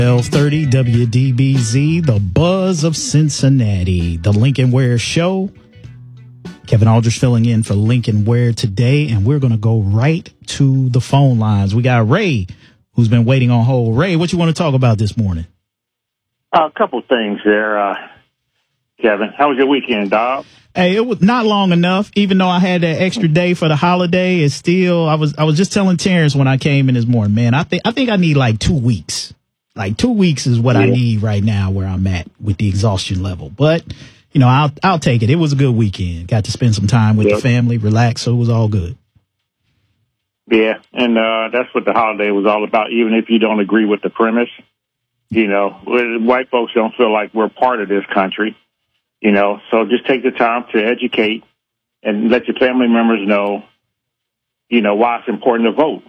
1230 WDBZ, the buzz of Cincinnati, the Lincoln Ware Show. Kevin Aldridge filling in for Lincoln Ware today, and we're going to go right to the phone lines. We got Ray, who's been waiting on hold. Ray, what you want to talk about this morning? A couple things there, Kevin. How was your weekend, dog? Hey, it was not long enough. Even though I had that extra day for the holiday, it's still. I was just telling Terrence when I came in this morning, man. I think I need like 2 weeks. Like 2 weeks is what I need right now where I'm at with the exhaustion level. But you know, I'll take it. It was a good weekend. Got to spend some time with the family, relax, so it was all good. Yeah, and that's what the holiday was all about. Even if you don't agree with the premise, you know, white folks don't feel like we're part of this country. You know, so just take the time to educate and let your family members know, you know, why it's important to vote.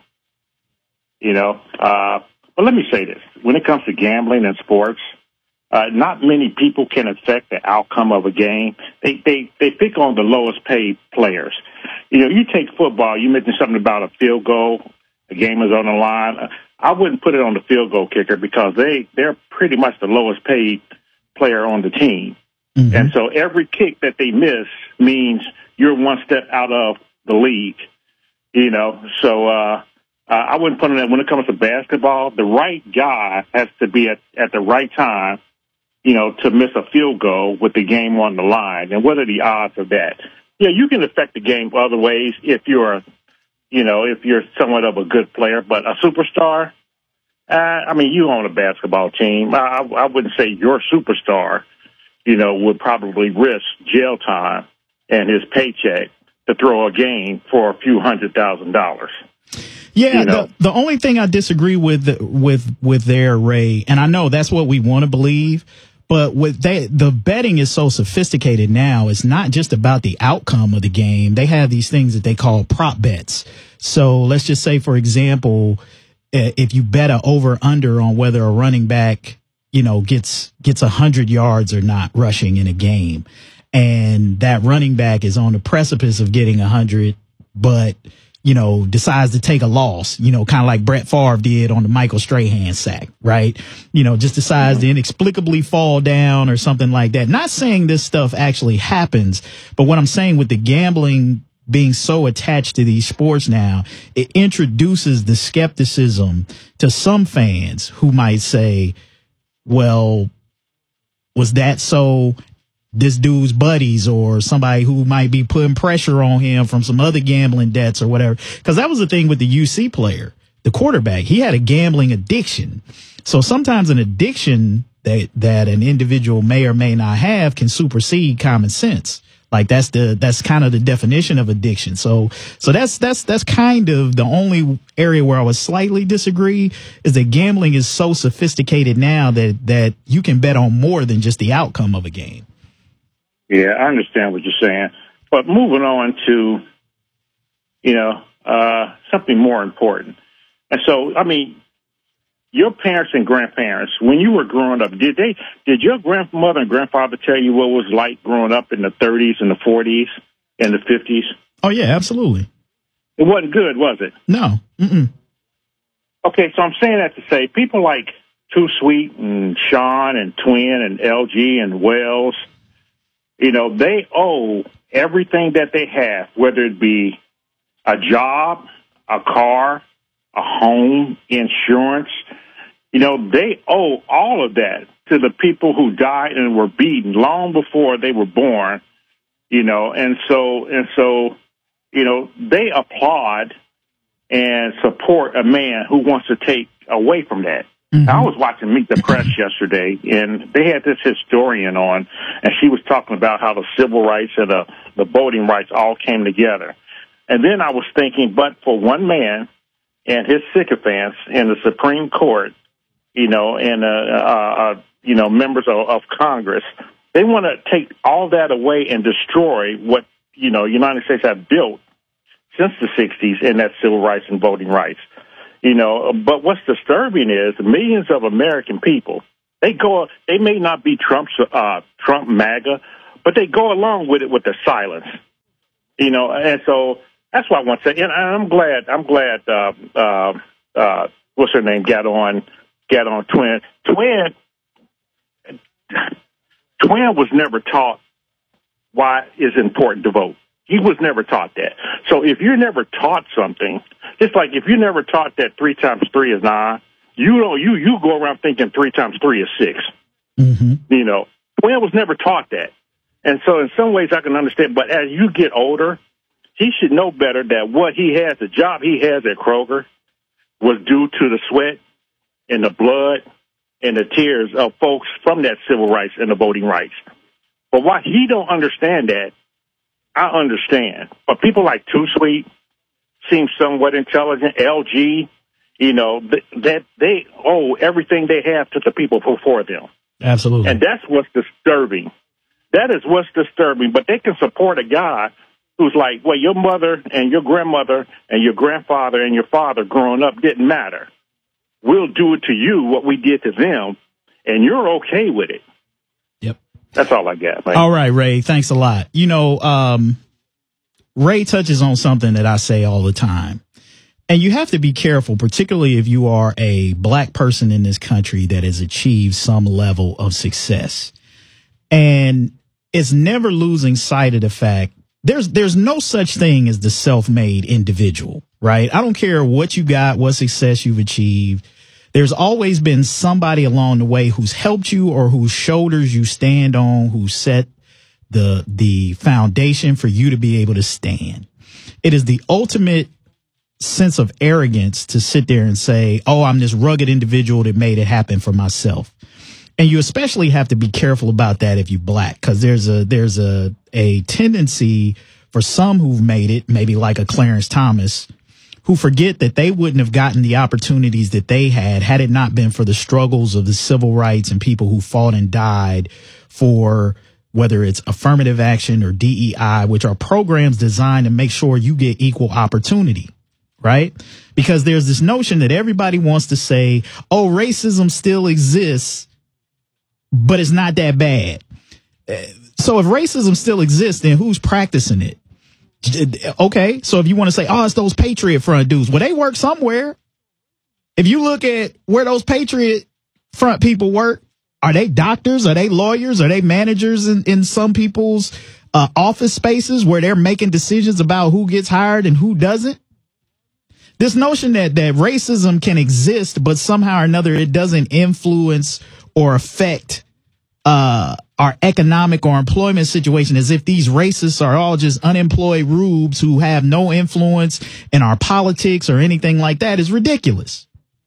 You know, but let me say this. When it comes to gambling and sports, not many people can affect the outcome of a game. They pick on the lowest paid players. You know, you take football, you mentioned something about a field goal, the game is on the line. I wouldn't put it on the field goal kicker because they're pretty much the lowest paid player on the team. Mm-hmm. And so every kick that they miss means you're one step out of the league, you know. So I wouldn't put on that. When it comes to basketball, the right guy has to be at the right time, you know, to miss a field goal with the game on the line. And what are the odds of that? Yeah, you can affect the game other ways if you're somewhat of a good player. But a superstar, I mean, you own a basketball team. I wouldn't say your superstar, you know, would probably risk jail time and his paycheck to throw a game for a few $100,000. Yeah, you know? the only thing I disagree with their Ray, and I know that's what we want to believe, but the betting is so sophisticated now. It's not just about the outcome of the game. They have these things that they call prop bets. So let's just say, for example, if you bet a over under on whether a running back, you know, gets 100 yards or not rushing in a game, and that running back is on the precipice of getting 100, but you know, decides to take a loss, you know, kind of like Brett Favre did on the Michael Strahan sack, right? You know, just decides to inexplicably fall down or something like that. Not saying this stuff actually happens, but what I'm saying with the gambling being so attached to these sports now, it introduces the skepticism to some fans who might say, well, was that so this dude's buddies or somebody who might be putting pressure on him from some other gambling debts or whatever? Because that was the thing with the UC player, the quarterback. He had a gambling addiction. So sometimes an addiction that an individual may or may not have can supersede common sense. Like that's kind of the definition of addiction. So that's kind of the only area where I would slightly disagree is that gambling is so sophisticated now that you can bet on more than just the outcome of a game. Yeah, I understand what you're saying. But moving on to, you know, something more important. And so, I mean, your parents and grandparents, when you were growing up, did your grandmother and grandfather tell you what it was like growing up in the 30s and the 40s and the 50s? Oh, yeah, absolutely. It wasn't good, was it? No. Mm-mm. Okay, so I'm saying that to say people like Too Sweet and Sean and Twin and LG and Wells, you know, they owe everything that they have, whether it be a job, a car, a home, insurance. You know, they owe all of that to the people who died and were beaten long before they were born, you know, and so, you know, they applaud and support a man who wants to take away from that. Mm-hmm. I was watching Meet the Press yesterday, and they had this historian on, and she was talking about how the civil rights and the voting rights all came together. And then I was thinking, but for one man and his sycophants in the Supreme Court, you know, and, you know, members of Congress, they want to take all that away and destroy what, you know, United States have built since the 60s in that civil rights and voting rights. You know, but what's disturbing is millions of American people, they may not be Trump MAGA, but they go along with it with the silence. You know, and so that's why I want to say, and I'm glad, what's her name, got on got on Twin. Twin was never taught why it's important to vote. He was never taught that. So if you're never taught something, it's like if you never taught that 3 times 3 is 9, you go around thinking 3 times 3 is 6. Mm-hmm. You know, Twin was never taught that. And so in some ways I can understand, but as you get older, he should know better that what he has, the job he has at Kroger, was due to the sweat and the blood and the tears of folks from that civil rights and the voting rights. But why he don't understand that, I understand. But people like Too Sweet seem somewhat intelligent. LG, you know, that they owe everything they have to the people before them. Absolutely. And that's what's disturbing. That is what's disturbing. But they can support a guy who's like, well, your mother and your grandmother and your grandfather and your father growing up didn't matter. We'll do it to you what we did to them, and you're okay with it. Yep. That's all I got, man. All right, Ray, thanks a lot. You know, Ray touches on something that I say all the time. And you have to be careful, particularly if you are a black person in this country that has achieved some level of success. And it's never losing sight of the fact there's no such thing as the self-made individual, right? I don't care what you got, what success you've achieved. There's always been somebody along the way who's helped you or whose shoulders you stand on, who set the foundation for you to be able to stand. It is the ultimate sense of arrogance to sit there and say, oh, I'm this rugged individual that made it happen for myself. And you especially have to be careful about that if you're black, because there's a tendency for some who've made it, maybe like a Clarence Thomas, who forget that they wouldn't have gotten the opportunities that they had it not been for the struggles of the civil rights and people who fought and died for whether it's affirmative action or DEI, which are programs designed to make sure you get equal opportunity. Right? Because there's this notion that everybody wants to say, oh, racism still exists, but it's not that bad. So if racism still exists, then who's practicing it? Okay, so if you want to say, oh, it's those Patriot Front dudes, well, they work somewhere. If you look at where those Patriot Front people work, are they doctors? Are they lawyers? Are they managers in some people's office spaces where they're making decisions about who gets hired and who doesn't? This notion that racism can exist, but somehow or another it doesn't influence or affect our economic or employment situation, as if these racists are all just unemployed rubes who have no influence in our politics or anything like that, is ridiculous.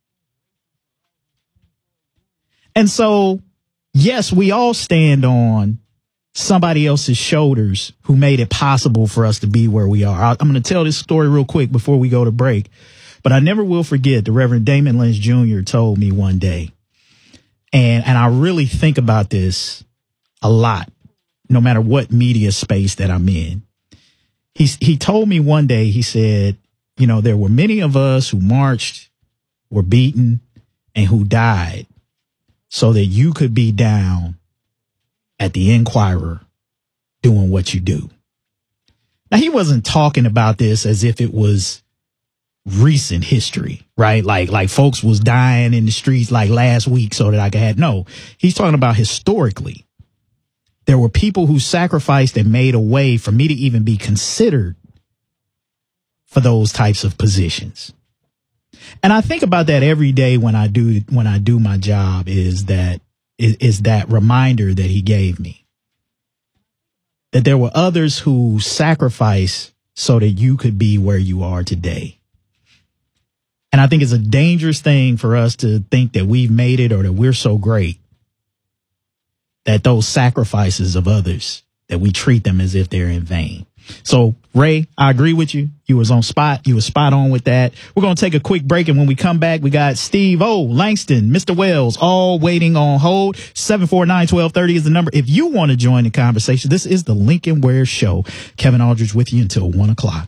And so, yes, we all stand on somebody else's shoulders who made it possible for us to be where we are. I'm going to tell this story real quick before we go to break, but I never will forget the Reverend Damon Lynch Jr. told me one day, and I really think about this a lot, no matter what media space that I'm in. He told me one day, he said, you know, there were many of us who marched, were beaten, and who died so that you could be down at the Inquirer doing what you do. Now, he wasn't talking about this as if it was recent history, right? Like folks was dying in the streets like last week so that I could have. No, he's talking about historically. There were people who sacrificed and made a way for me to even be considered for those types of positions. And I think about that every day when I do my job, is that reminder that he gave me, that there were others who sacrificed so that you could be where you are today. And I think it's a dangerous thing for us to think that we've made it or that we're so great that those sacrifices of others, that we treat them as if they're in vain. So, Ray, I agree with you. You was on spot. You was spot on with that. We're going to take a quick break, and when we come back, we got Steve O, Langston, Mr. Wells, all waiting on hold. 749-1230 is the number. If you want to join the conversation, this is the Lincoln Ware Show. Kevin Aldridge with you until 1 o'clock.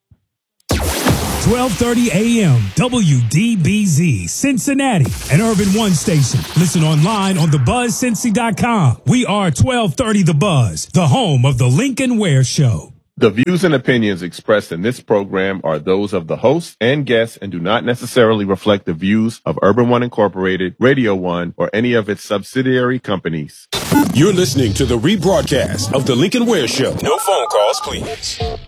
1230 AM, WDBZ, Cincinnati, an Urban One station. Listen online on thebuzzcincy.com. We are 1230 The Buzz, the home of the Lincoln Ware Show. The views and opinions expressed in this program are those of the host and guests and do not necessarily reflect the views of Urban One Incorporated, Radio One, or any of its subsidiary companies. You're listening to the rebroadcast of The Lincoln Ware Show. No phone calls, please.